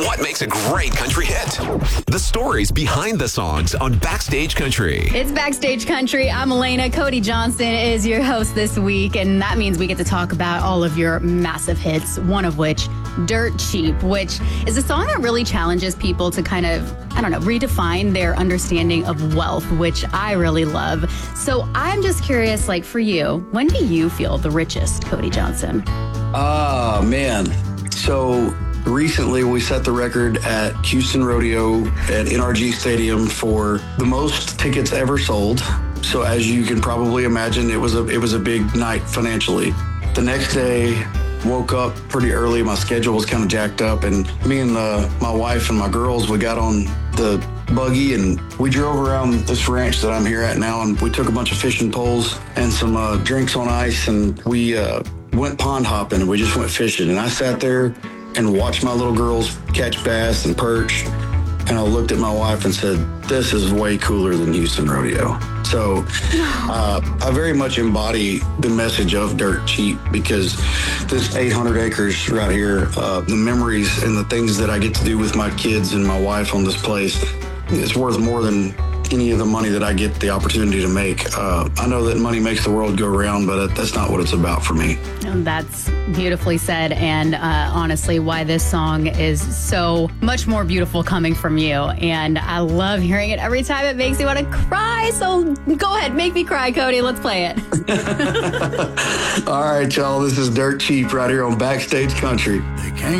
What makes a great country hit? The stories behind the songs on Backstage Country. It's Backstage Country. I'm Elena. Cody Johnson is your host this week, and that means we get to talk about all of your massive hits, one of which, Dirt Cheap, which is a song that really challenges people to kind of, redefine their understanding of wealth, which I really love. So I'm just curious, like for you, when do you feel the richest, Cody Johnson? Man. So recently we set the record at Houston Rodeo at NRG Stadium for the most tickets ever sold. So as you can probably imagine, it was a big night financially. The next day, woke up pretty early. My schedule was kind of jacked up, and me and my wife and my girls, we got on the buggy and we drove around this ranch that I'm here at now, and we took a bunch of fishing poles and some drinks on ice, and we went pond hopping, and we just went fishing. And I sat there and watched my little girls catch bass and perch, and I looked at my wife and said, this is way cooler than Houston Rodeo. So I very much embody the message of Dirt Cheap, because this 800 acres right here, the memories and the things that I get to do with my kids and my wife on this place, is worth more than any of the money that I get the opportunity to make. I know that money makes the world go round, but that's not what it's about for me. That's beautifully said, and honestly, why this song is so much more beautiful coming from you. And I love hearing it every time. It makes me want to cry. So go ahead, make me cry, Cody. Let's play it. All right, y'all. This is Dirt Cheap right here on Backstage Country. They can't